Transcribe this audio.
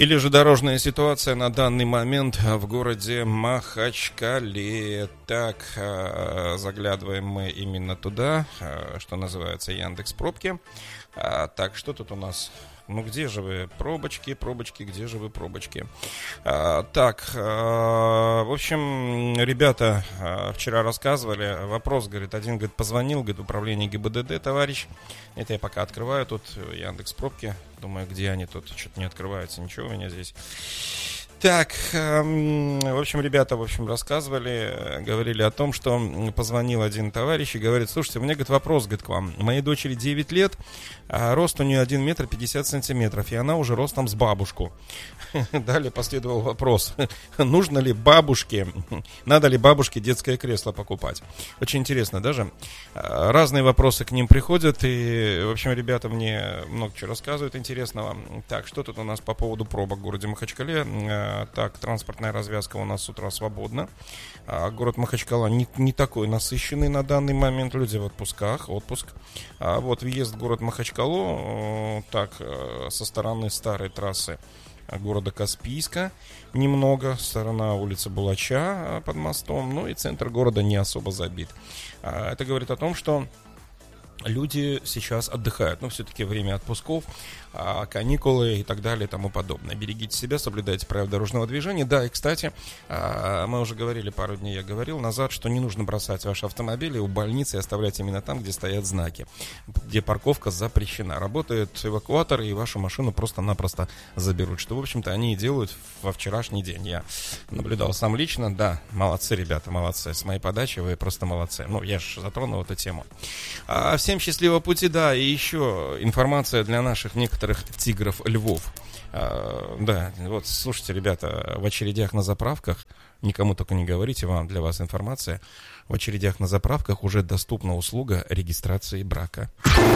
Или же дорожная ситуация на данный момент в городе Махачкале. Так, заглядываем мы именно туда, что называется Яндекс.Пробки. Так, что тут у нас? Ну, где же вы? Пробочки, где же вы, пробочки? Так, в общем, ребята вчера рассказывали, вопрос, говорит, один, говорит, позвонил, говорит, управление ГИБДД, товарищ. Это я пока открываю тут Яндекс.Пробки. Думаю, где они тут? Что-то не открывается, ничего у меня здесь. Так, в общем, ребята, рассказывали, говорили о том, что позвонил один товарищ и говорит, слушайте, у меня, говорит, вопрос, говорит, к вам. Моей дочери 9 лет, а рост у нее 1 метр 50 сантиметров, и она уже ростом с бабушку. Далее последовал вопрос, нужно ли бабушке, надо ли бабушке детское кресло покупать. Очень интересно даже. Разные вопросы к ним приходят, и, в общем, ребята мне много чего рассказывают интересного. Так, что тут у нас по поводу пробок в городе Махачкале? Так, транспортная развязка у нас с утра свободна. Город Махачкала не такой насыщенный на данный момент. Люди в отпусках, отпуск. Вот въезд в город Махачкалу, так, со стороны старой трассы города Каспийска немного, сторона улицы Булача под мостом, ну и центр города не особо забит. Это говорит о том, что люди сейчас отдыхают, но все-таки время отпусков, каникулы и так далее и тому подобное. Берегите себя, соблюдайте правила дорожного движения. Да, и, кстати, мы уже говорили пару дней, я говорил назад, что не нужно бросать ваши автомобили у больницы и оставлять именно там, где стоят знаки, где парковка запрещена. Работает эвакуатор, и вашу машину просто-напросто заберут, что, в общем-то, они и делают во вчерашний день. Я наблюдал сам лично, да, молодцы, ребята, молодцы. С моей подачи вы просто молодцы. Ну, я же затронул эту тему. Всем счастливого пути, да, и еще информация для наших некоторых тигров, львов. Да, вот, слушайте, ребята, в очередях на заправках, никому только не говорите, для вас информация, в очередях на заправках уже доступна услуга регистрации брака.